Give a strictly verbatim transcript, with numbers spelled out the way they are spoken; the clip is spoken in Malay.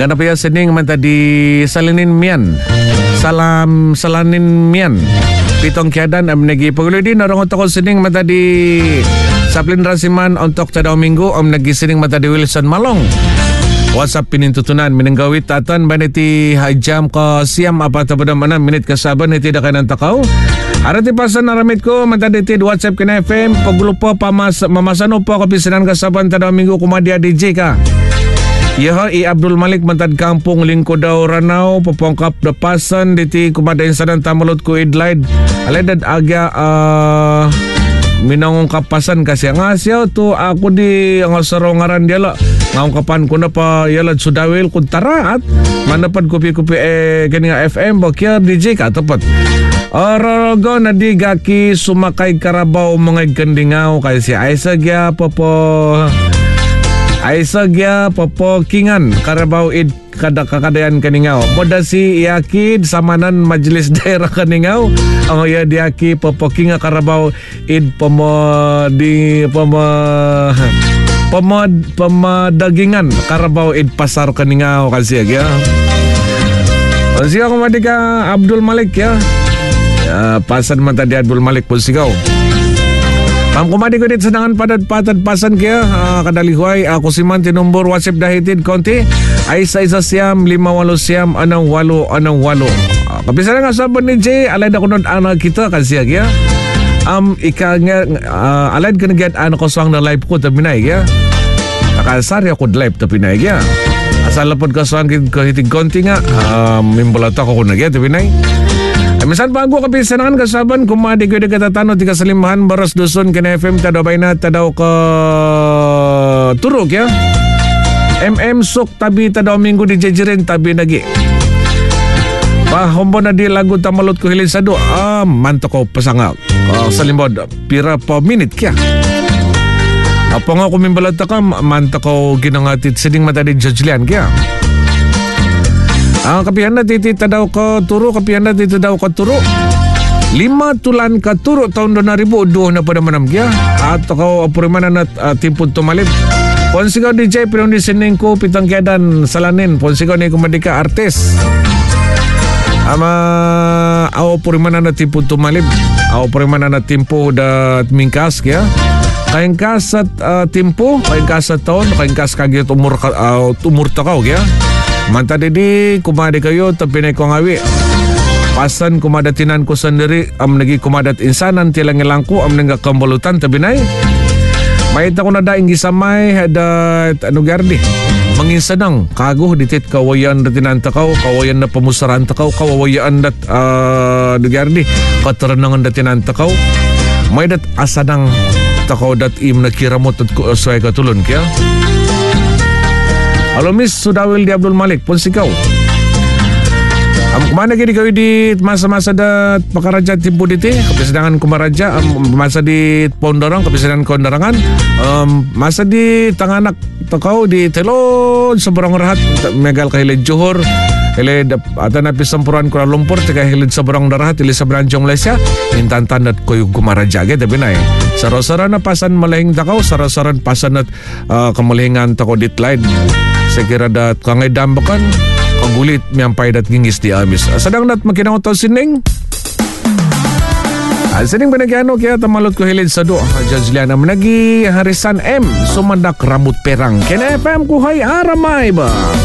Ganap ya sining man tadi salinin mian. Salam salanin mian. Pitong kiadan am nagi paguloy din narong ko sining man tadi Saplin Rasiman untuk tadaw minggu am nagi sining man tadi Wilson Malong. WhatsApp pinintutunan minanggawit atan baniti hajam ka siam apa tabada mana minit ka saban iti da kanan takaw. Arati pasan naramit ko mataditi WhatsApp kina F M paglupo pamas mamasano po kapisinan ka saban tadaw minggu kumadia D J ka. Yaha i Abdul Malik mantad kampung lingko daw Ranau popongkap da pasan diti kumada insadan tamalot ko idlaid aledad aga uh, minangong kapasan kasi nga siya to ako di ang sarongaran dia la ngawang kapan ko na pa yalad sudawil kung tara at manapad kupi-kupi eh kanya F M bakya D J ka tapat Orogo na di gaki sumakay karabaw mga ikandingaw kaya si Aisagya popo Aisagya popo kingan karabaw id kada kakadayan kaningaw moda si Iakid samanan majelis daerah kaningaw ang iya diaki popo kinga karabaw id pomo di pomo pomo pemadagingan karabaw id pasar kaningaw kasi ya siya kumadika Abdul Malik ya Uh, pasan man tadi Abdul Malik pun sigaw. Pam kumadi ko dit sedangan padat-padat pasan kaya uh, kadalihuay ako si man tinumbor WhatsApp dahitid konti ay sa isa siyam lima walo siyam anong walo anong walo. Uh, Kapisa nga sabon ni Jay alay na kunod anak kita kasi kaya um ika nga uh, alay ka nagyat anak ko swang na live ko tabi na kaya nakasari ako live tabi na kaya asal lapod ka swang kahitig konti nga uh, mimbalata ko ko nagyat tabi na Misan bago kapisanangan kasaban kumadi ko dekatatano tika salimahan baras dusun kena F M tadabay na tadaw ka turok ya M M sok tabi tadaw minggu di jejerin tabi nagi pahombo na di lagu tamalot ko hilin sado ah manto ko pasangak uh, salimbod pira pa minit kya apa nga kumimbalata ka manto ko ginangatit siding mata di jajlian kya Ang kapihan na titita daw ka turo, kapihan na titita daw ka turo. Lima tulan ka turo taon dua ribu dua na pada manam kya. At ako apurimanan at uh, timpun tumalib. Ponsigaw D J, pinong di sining ko, pitang kiadan salanin. Ponsigaw ni kumadika artis. Ama aw apurimanan at timpun tumalib. Aw apurimanan at timpo da mingkas kya. Kaingkas at uh, timpo, kaingkas at taon, kaingkas kagit umur, uh, umur takaw kya. Manta dedi kumada kayo tapi naik ko ngawi pasan kumadatinan ko sendiri am nagi kumadat insanan tilang ilangku am nangga kambolutan tapi naik maita ko na daing gisamay hada anu gardi manginsanang kaguh ditit kawayan datinan takaw kawayan na pamusaran takaw kawayan dat uh, gardi katerenangan datinan takaw may dat asadang takaw dat im nakiramot at suay katulon kaya Halo Miss Sudawil di Abdul Malik pun sikaw. Am kumana gini kayo di masa-masa dat pakaraja timpo diti kapisadangan kumaraja um, masa di Pondarang kapisadangan kondarangan um, masa di tanganak takaw di telon seberang rahat megal kahilid Johor hilid ata na pisampuran Kuala Lumpur tika hilid seberang rahat hilid seberang jong Malaysia intan tandat koyo kumaraja ge tapi na eh sarasara na pasan malahing takaw sarasaran pasan at uh, kemalahingan takaw ditlaid saya kira dat kangay dambakan kagulit miyampay dat gingis di amis. Sadang dat makinang utaw sining. Sining banagyano kaya tamalot ko hilid sa do. Jajliana managi Harisan M. Sumandak Ramut Perang. Kena F M kuhay aramay ba?